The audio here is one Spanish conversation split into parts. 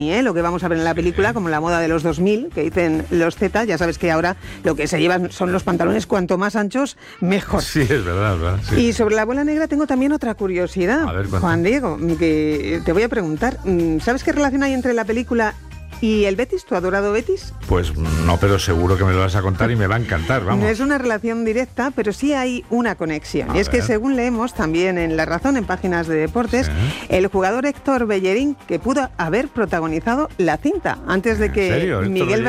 Lo que vamos a ver en la película, como la moda de los 2000, que dicen los Z, ya sabes que ahora lo que se llevan son los pantalones cuanto más anchos, mejor. Sí, es verdad. Sí. Y sobre la abuela negra tengo también otra curiosidad, A ver, Juan Diego, que te voy a preguntar. ¿Sabes qué relación hay entre la película y el Betis, tu adorado Betis? Pues no, pero seguro que me lo vas a contar y me va a encantar, vamos. No es una relación directa, pero sí hay una conexión. Y es que según leemos también en La Razón, en páginas de deportes, el jugador Héctor Bellerín, que pudo haber protagonizado la cinta antes de que Miguel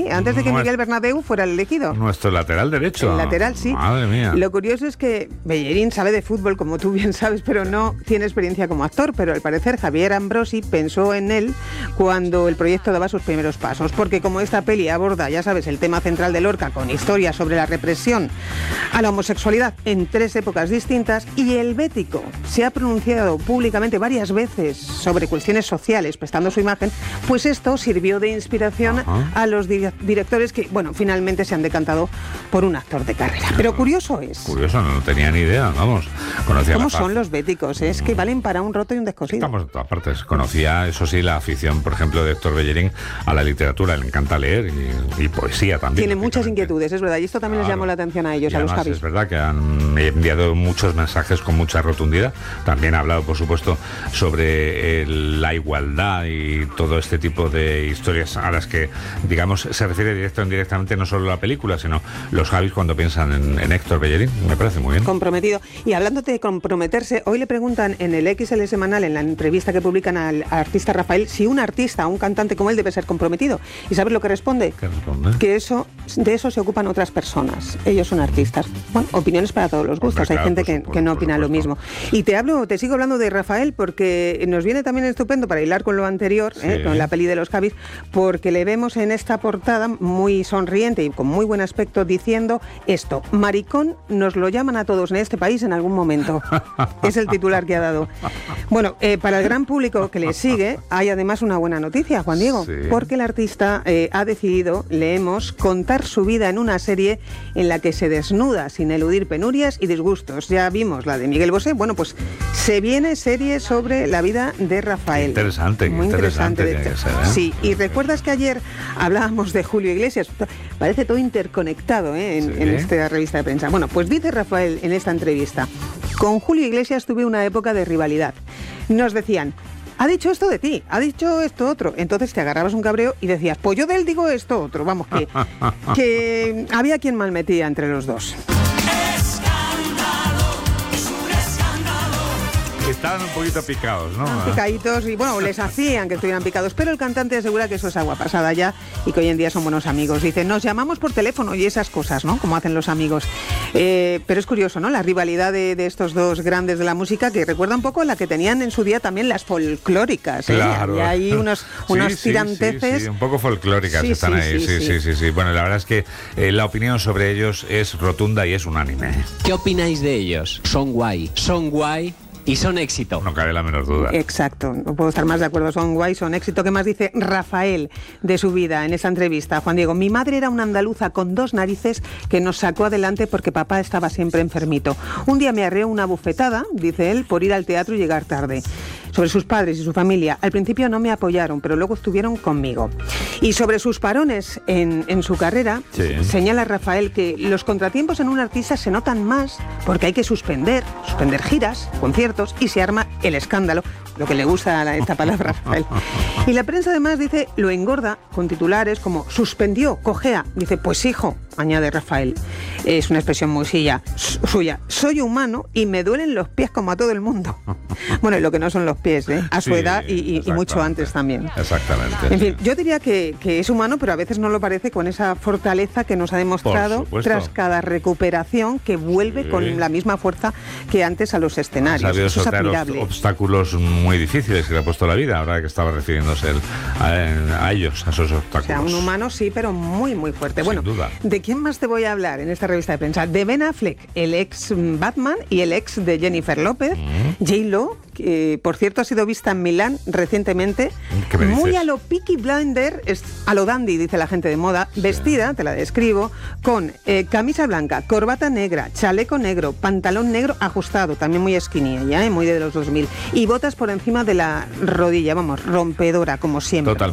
Bernabéu fuera el elegido. Nuestro lateral derecho. El lateral, sí. Madre mía. Lo curioso es que Bellerín sabe de fútbol, como tú bien sabes, pero no tiene experiencia como actor. Pero al parecer Javier Ambrosi pensó en él cuando el proyecto daba sus primeros pasos, porque como esta peli aborda, ya sabes, el tema central de Lorca con historias sobre la represión a la homosexualidad en 3 épocas distintas, y el bético se ha pronunciado públicamente varias veces sobre cuestiones sociales prestando su imagen, pues esto sirvió de inspiración a los directores que, bueno, finalmente se han decantado por un actor de carrera. Pero curioso es. Curioso, no tenía ni idea, vamos. Conocía ¿Cómo son los béticos? Es que valen para un roto y un descosido. Estamos en todas partes. Conocía, eso sí, la afición, por ejemplo, de Héctor Bellerín a la literatura, le encanta leer y poesía también. Tiene muchas inquietudes, es verdad, y esto también les llamó la atención a ellos, y a los además Javis. Es verdad que han enviado muchos mensajes con mucha rotundidad. También ha hablado, por supuesto, sobre la igualdad y todo este tipo de historias a las que, digamos, se refiere directo o indirectamente no solo la película, sino los Javis cuando piensan en Héctor Bellerín. Me parece muy bien. Comprometido. Y hablándote de comprometerse, hoy le preguntan en el XL semanal, en la entrevista que publican al artista Rafael, si un artista, un cantante como él debe ser comprometido. ¿Y sabes lo que responde? ¿Qué responde? Que de eso se ocupan otras personas. Ellos son artistas. Bueno, opiniones para todos los gustos. Hay gente que no opina lo mismo. Y te sigo hablando de Rafael porque nos viene también estupendo para hilar con lo anterior, con la peli de los Javis, porque le vemos en esta portada muy sonriente y con muy buen aspecto diciendo esto: maricón nos lo llaman a todos en este país en algún momento. Es el titular que ha dado. Bueno, para el gran público que le sigue hay además una buena noticia, Juan Diego, porque el artista ha decidido, leemos, contar su vida en una serie en la que se desnuda sin eludir penurias y disgustos. Ya vimos la de Miguel Bosé. Bueno, pues se viene serie sobre la vida de Rafael. Interesante, muy interesante. Tiene que ser, ¿eh? Sí, y recuerdas que ayer hablábamos de Julio Iglesias. Parece todo interconectado en esta revista de prensa. Bueno, pues dice Rafael en esta entrevista: con Julio Iglesias tuve una época de rivalidad. Nos decían: ha dicho esto de ti, ha dicho esto otro. Entonces te agarrabas un cabreo y decías: pues yo de él digo esto otro. Vamos, que había quien malmetía entre los dos. Estaban un poquito picados, ¿no? Picaditos, y bueno, les hacían que estuvieran picados, pero el cantante asegura que eso es agua pasada ya y que hoy en día son buenos amigos. Dice: nos llamamos por teléfono y esas cosas, ¿no? Como hacen los amigos. Pero es curioso, ¿no? La rivalidad de estos dos grandes de la música, que recuerda un poco a la que tenían en su día también las folclóricas. Claro. Y hay unos tiranteces. Sí, un poco folclóricas están ahí. Sí. Bueno, la verdad es que la opinión sobre ellos es rotunda y es unánime. ¿Qué opináis de ellos? Son guay y son éxito. No cabe la menor duda. Exacto, no puedo estar más de acuerdo. Son guay, son éxito. ¿Qué más dice Rafael de su vida en esa entrevista? Juan Diego: mi madre era una andaluza con 2 narices que nos sacó adelante porque papá estaba siempre enfermito. Un día me arreó una bufetada, dice él, por ir al teatro y llegar tarde. Sobre sus padres y su familia, al principio no me apoyaron, pero luego estuvieron conmigo. Y sobre sus parones en su carrera, señala Rafael que los contratiempos en un artista se notan más porque hay que suspender giras, conciertos, y se arma el escándalo, lo que le gusta a esta palabra a Rafael. Y la prensa además dice, lo engorda con titulares como: suspendió, cojea. Dice: pues hijo, añade Rafael, es una expresión muy suya, soy humano y me duelen los pies como a todo el mundo. Bueno, y lo que no son los pies, a su edad y mucho antes también. Exactamente. En fin, yo diría que es humano, pero a veces no lo parece, con esa fortaleza que nos ha demostrado tras cada recuperación, que vuelve con la misma fuerza que antes a los escenarios. Eso es admirable. Obstáculos muy difíciles que le ha puesto la vida, ahora que estaba refiriéndose a ellos, a esos obstáculos. O sea, un humano sí, pero muy, muy fuerte. Bueno, sin duda. ¿de quién más te voy a hablar en esta revista de prensa? De Ben Affleck, el ex Batman y el ex de Jennifer López. J-Lo, que por cierto ha sido vista en Milán recientemente, muy a lo Peaky Blinder, a lo dandy, dice la gente de moda, vestida, te la describo, con camisa blanca, corbata negra, chaleco negro, pantalón negro ajustado, también muy skinny ella, muy de los 2000, y botas por encima de la rodilla, vamos, rompedora como siempre. Total.